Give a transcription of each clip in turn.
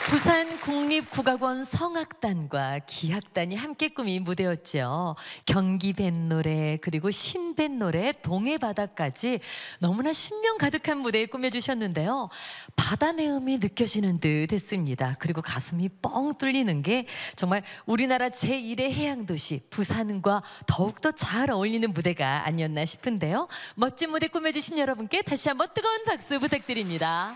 부산 국립국악원 성악단과 기악단이 함께 꾸민 무대였죠. 경기 뱃노래 그리고 신뱃노래 동해바다까지 너무나 신명 가득한 무대에 꾸며주셨는데요. 바다 내음이 느껴지는 듯 했습니다. 그리고 가슴이 뻥 뚫리는 게 정말 우리나라 제1의 해양도시 부산과 더욱더 잘 어울리는 무대가 아니었나 싶은데요. 멋진 무대 꾸며주신 여러분께 다시 한번 뜨거운 박수 부탁드립니다.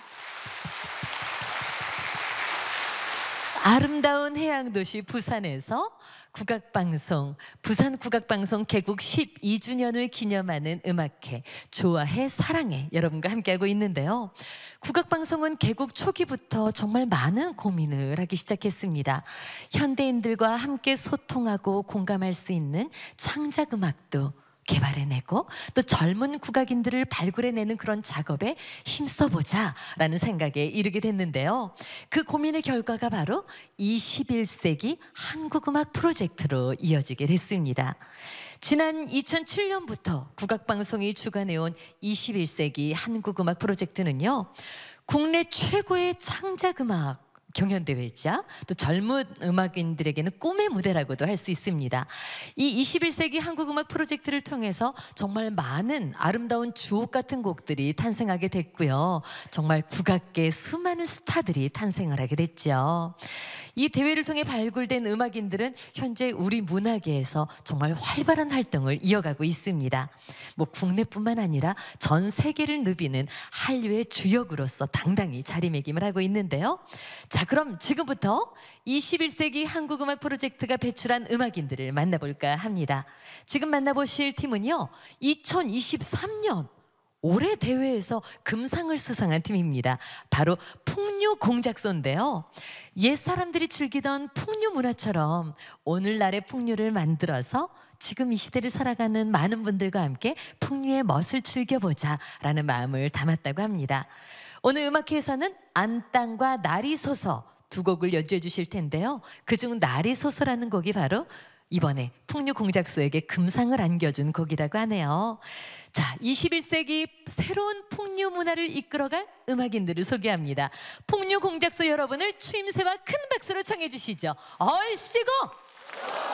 아름다운 해양도시 부산에서 국악방송, 부산국악방송 개국 12주년을 기념하는 음악회 좋아해 사랑해 여러분과 함께하고 있는데요. 국악방송은 개국 초기부터 정말 많은 고민을 하기 시작했습니다. 현대인들과 함께 소통하고 공감할 수 있는 창작음악도 개발해내고 또 젊은 국악인들을 발굴해내는 그런 작업에 힘써보자라는 생각에 이르게 됐는데요. 그 고민의 결과가 바로 21세기 한국음악 프로젝트로 이어지게 됐습니다. 지난 2007년부터 국악방송이 주관해온 21세기 한국음악 프로젝트는요. 국내 최고의 창작음악 경연대회이자 또 젊은 음악인들에게는 꿈의 무대라고도 할 수 있습니다. 이 21세기 한국음악 프로젝트를 통해서 정말 많은 아름다운 주옥 같은 곡들이 탄생하게 됐고요. 정말 국악계 수많은 스타들이 탄생을 하게 됐죠. 이 대회를 통해 발굴된 음악인들은 현재 우리 문화계에서 정말 활발한 활동을 이어가고 있습니다. 뭐 국내뿐만 아니라 전 세계를 누비는 한류의 주역으로서 당당히 자리매김을 하고 있는데요. 자, 그럼 지금부터 21세기 한국음악 프로젝트가 배출한 음악인들을 만나볼까 합니다. 지금 만나보실 팀은요. 2023년 올해 대회에서 금상을 수상한 팀입니다. 바로 풍류공작소인데요. 옛 사람들이 즐기던 풍류 문화처럼 오늘날의 풍류를 만들어서 지금 이 시대를 살아가는 많은 분들과 함께 풍류의 멋을 즐겨보자라는 마음을 담았다고 합니다. 오늘 음악회에서는 안땅과 날이 솟어 두 곡을 연주해 주실 텐데요. 그중 날이 솟어라는 곡이 바로 이번에 풍류공작소에게 금상을 안겨준 곡이라고 하네요. 자, 21세기 새로운 풍류 문화를 이끌어갈 음악인들을 소개합니다. 풍류공작소 여러분을 추임새와 큰 박수로 청해 주시죠. 얼씨구!